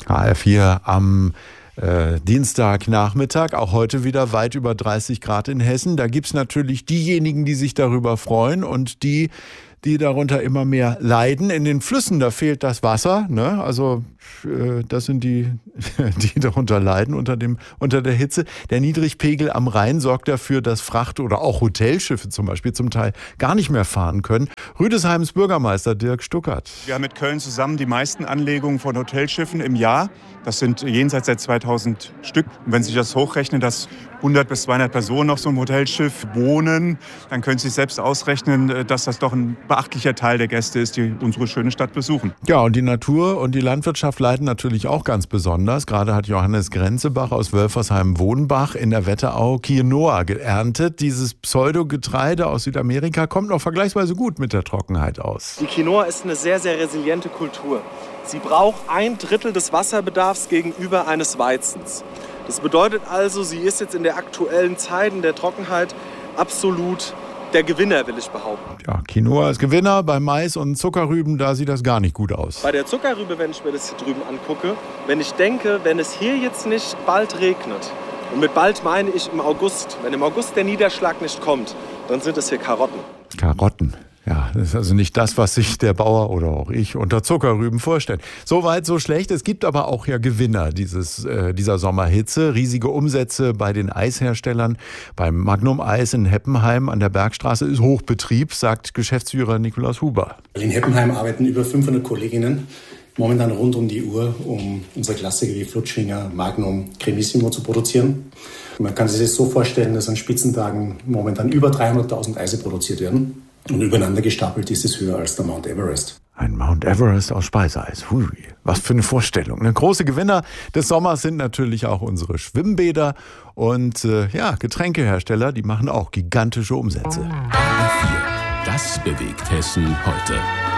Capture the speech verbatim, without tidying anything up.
H R vier am äh, Dienstagnachmittag, auch heute wieder weit über dreißig Grad in Hessen. Da gibt es natürlich diejenigen, die sich darüber freuen und die, die darunter immer mehr leiden. In den Flüssen, da fehlt das Wasser, ne? Also äh, das sind die, die darunter leiden unter dem, unter der Hitze. Der Niedrigpegel am Rhein sorgt dafür, dass Fracht- oder auch Hotelschiffe zum Beispiel zum Teil gar nicht mehr fahren können. Rüdesheims Bürgermeister Dirk Stuckert. Wir haben mit Köln zusammen die meisten Anlegungen von Hotelschiffen im Jahr. Das sind jenseits der zweitausend Stück. Und wenn Sie sich das hochrechnen, dass hundert bis zweihundert Personen auf so einem Hotelschiff wohnen, dann können Sie sich selbst ausrechnen, dass das doch ein beachtlicher Teil der Gäste ist, die unsere schöne Stadt besuchen. Ja, und die Natur und die Landwirtschaft leiden natürlich auch ganz besonders. Gerade hat Johannes Grenzebach aus Wölfersheim-Wohnbach in der Wetterau Quinoa geerntet. Dieses Pseudogetreide aus Südamerika kommt noch vergleichsweise gut mit der Trockenheit aus. Die Quinoa ist eine sehr, sehr resiliente Kultur. Sie braucht ein Drittel des Wasserbedarfs gegenüber eines Weizens. Das bedeutet also, sie ist jetzt in der aktuellen Zeit, in der Trockenheit, absolut der Gewinner, will ich behaupten. Ja, Quinoa ist Gewinner. Bei Mais und Zuckerrüben, da sieht das gar nicht gut aus. Bei der Zuckerrübe, wenn ich mir das hier drüben angucke, wenn ich denke, wenn es hier jetzt nicht bald regnet, und mit bald meine ich im August, wenn im August der Niederschlag nicht kommt, dann sind es hier Karotten. Karotten. Ja, das ist also nicht das, was sich der Bauer oder auch ich unter Zuckerrüben vorstellt. So weit, so schlecht. Es gibt aber auch ja Gewinner dieses, äh, dieser Sommerhitze. Riesige Umsätze bei den Eisherstellern. Beim Magnum Eis in Heppenheim an der Bergstraße ist Hochbetrieb, sagt Geschäftsführer Nikolaus Huber. In Heppenheim arbeiten über fünfhundert Kolleginnen momentan rund um die Uhr, um unsere Klassiker wie Flutschfinger, Magnum, Cremissimo zu produzieren. Man kann sich das so vorstellen, dass an Spitzentagen momentan über dreihunderttausend Eise produziert werden. Und übereinander gestapelt ist es höher als der Mount Everest. Ein Mount Everest aus Speiseeis. Hui, was für eine Vorstellung. Eine große Gewinner des Sommers sind natürlich auch unsere Schwimmbäder und äh, ja, Getränkehersteller, die machen auch gigantische Umsätze. H R vier, das bewegt Hessen heute.